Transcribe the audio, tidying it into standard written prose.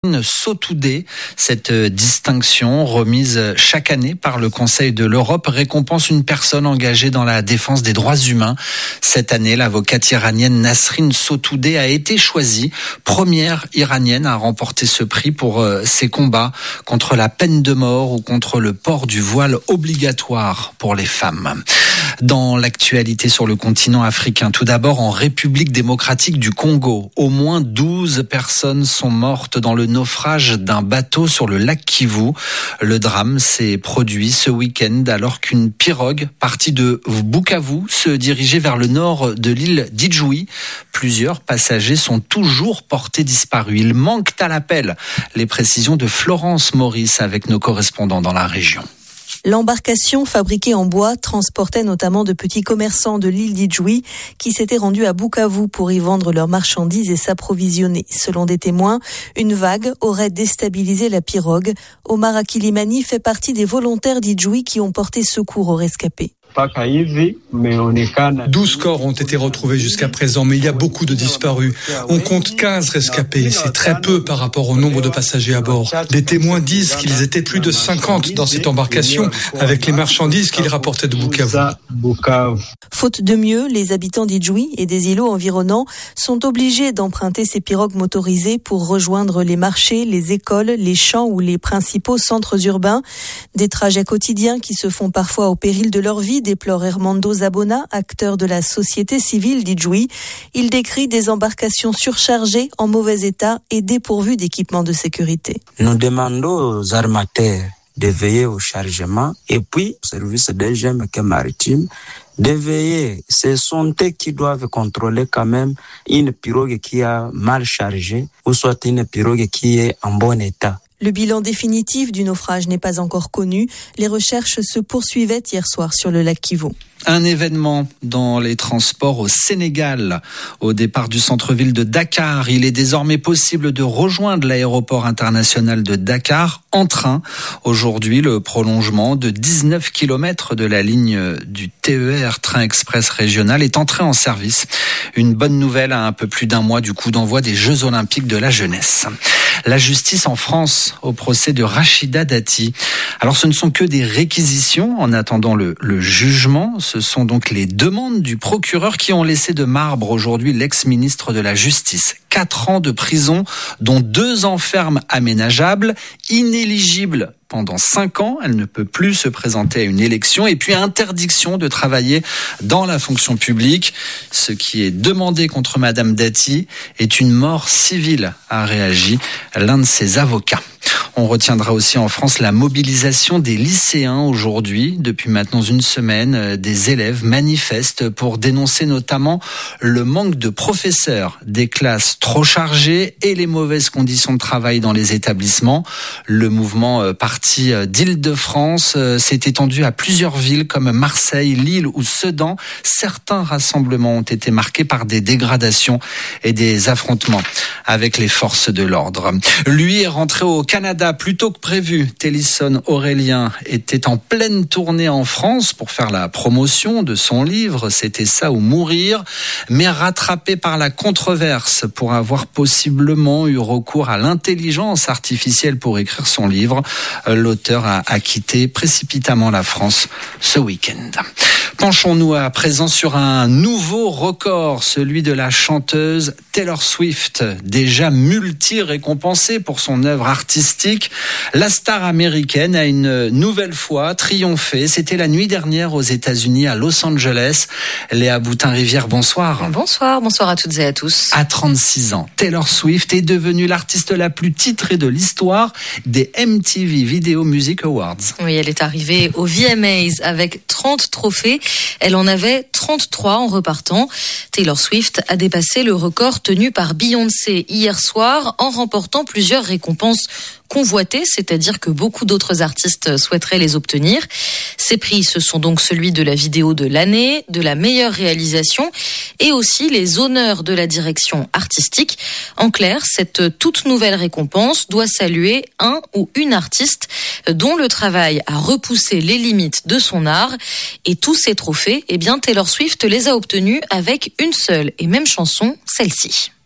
Sotoudeh, cette distinction remise chaque année par le Conseil de l'Europe récompense une personne engagée dans la défense des droits humains. Cette année, l'avocate iranienne Nasrin Sotoudeh a été choisie première iranienne à remporter ce prix pour ses combats contre la peine de mort ou contre le port du voile obligatoire pour les femmes. Dans l'actualité sur le continent africain, tout d'abord en République démocratique du Congo, au moins 12 personnes sont mortes dans le naufrage d'un bateau sur le lac Kivu. Le drame s'est produit ce week-end alors qu'une pirogue partie de Bukavu se dirigeait vers le nord de l'île d'Idjouï. Plusieurs passagers sont toujours portés disparus. Ils manquent à l'appel. Les précisions de Florence Maurice avec nos correspondants dans la région. L'embarcation fabriquée en bois transportait notamment de petits commerçants de l'île d'Idjouï qui s'étaient rendus à Bukavu pour y vendre leurs marchandises et s'approvisionner. Selon des témoins, une vague aurait déstabilisé la pirogue. Omar Akilimani fait partie des volontaires d'Idjouï qui ont porté secours aux rescapés. 12 corps ont été retrouvés jusqu'à présent, mais il y a beaucoup de disparus. On compte 15 rescapés, c'est très peu par rapport au nombre de passagers à bord. Des témoins disent qu'ils étaient plus de 50 dans cette embarcation avec les marchandises qu'ils rapportaient de Bukavu. Faute de mieux, les habitants d'Idjouï et des îlots environnants sont obligés d'emprunter ces pirogues motorisées pour rejoindre les marchés, les écoles, les champs ou les principaux centres urbains. Des trajets quotidiens qui se font parfois au péril de leur vie, déplore Hermando Zabona, acteur de la société civile d'Idjouï. Il décrit des embarcations surchargées, en mauvais état et dépourvues d'équipements de sécurité. Nous demandons aux armateurs de veiller au chargement et puis au service des GMK maritime de veiller. Ce sont eux qui doivent contrôler quand même une pirogue qui a mal chargé ou soit une pirogue qui est en bon état. Le bilan définitif du naufrage n'est pas encore connu. Les recherches se poursuivaient hier soir sur le lac Kivu. Un événement dans les transports au Sénégal. Au départ du centre-ville de Dakar, il est désormais possible de rejoindre l'aéroport international de Dakar en train. Aujourd'hui, le prolongement de 19 km de la ligne du TER, Train Express Régional, est entré en service. Une bonne nouvelle à un peu plus d'un mois du coup d'envoi des Jeux Olympiques de la jeunesse. La justice en France au procès de Rachida Dati. Alors ce ne sont que des réquisitions en attendant le jugement. Ce sont donc les demandes du procureur qui ont laissé de marbre aujourd'hui l'ex-ministre de la Justice. 4 ans de prison, dont 2 ans ferme aménageables, inéligible pendant 5 ans. Elle ne peut plus se présenter à une élection et puis interdiction de travailler dans la fonction publique. Ce qui est demandé contre Madame Dati est une mort civile, a réagi l'un de ses avocats. On retiendra aussi en France la mobilisation des lycéens aujourd'hui. Depuis maintenant une semaine, des élèves manifestent pour dénoncer notamment le manque de professeurs, des classes trop chargées et les mauvaises conditions de travail dans les établissements. Le mouvement parti d'Île-de-France s'est étendu à plusieurs villes comme Marseille, Lille ou Sedan. Certains rassemblements ont été marqués par des dégradations et des affrontements avec les forces de l'ordre. Lui est rentré au Canada plus tôt que prévu. Télisson Aurélien était en pleine tournée en France pour faire la promotion de son livre « C'était ça ou mourir », mais rattrapé par la controverse pour avoir possiblement eu recours à l'intelligence artificielle pour écrire son livre. L'auteur a quitté précipitamment la France ce week-end. Penchons-nous à présent sur un nouveau record, celui de la chanteuse Taylor Swift, déjà multi-récompensée pour son œuvre artistique. La star américaine a une nouvelle fois triomphé. C'était la nuit dernière aux États-Unis, à Los Angeles. Léa Boutin-Rivière, bonsoir. Bonsoir à toutes et à tous. À 36 ans, Taylor Swift est devenue l'artiste la plus titrée de l'histoire des MTV Video Music Awards. Oui, elle est arrivée aux VMAs avec 30 trophées. Elle en avait 33 en repartant. Taylor Swift a dépassé le record tenu par Beyoncé hier soir en remportant plusieurs récompenses convoitées, c'est-à-dire que beaucoup d'autres artistes souhaiteraient les obtenir. Ces prix, ce sont donc celui de la vidéo de l'année, de la meilleure réalisation et aussi les honneurs de la direction artistique. En clair, cette toute nouvelle récompense doit saluer un ou une artiste dont le travail a repoussé les limites de son art. Et tous ces trophées, Taylor Swift les a obtenus avec une seule et même chanson, celle-ci.